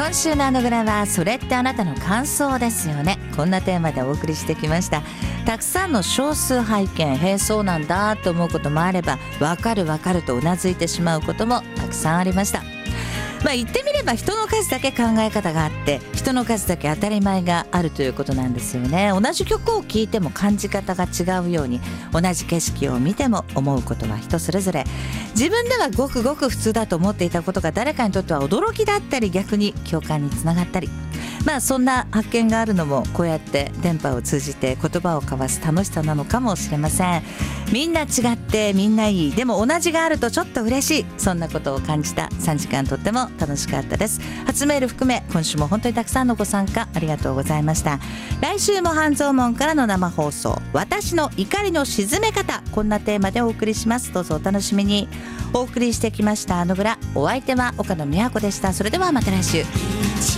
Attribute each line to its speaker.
Speaker 1: 今週のあのぐらはそれってあなたの感想ですよね。こんなテーマでお送りしてきました。たくさんの少数拝見、へえそうなんだと思うこともあれば、わかるわかるとうなずいてしまうこともたくさんありました。言ってみれば人の数だけ考え方があって、人の数だけ当たり前があるということなんですよね。同じ曲を聴いても感じ方が違うように、同じ景色を見ても思うことは人それぞれ。自分ではごくごく普通だと思っていたことが誰かにとっては驚きだったり、逆に共感につながったり、そんな発見があるのもこうやって電波を通じて言葉を交わす楽しさなのかもしれません。みんな違ってみんないい、でも同じがあるとちょっと嬉しい、そんなことを感じた3時間、とっても楽しかったです。初メール含め今週も本当にたくさんのご参加ありがとうございました。来週も半蔵門からの生放送、私の怒りの鎮め方、こんなテーマでお送りします。どうぞお楽しみに。お送りしてきましたあのぐら、お相手は岡野美和子でした。それではまた来週。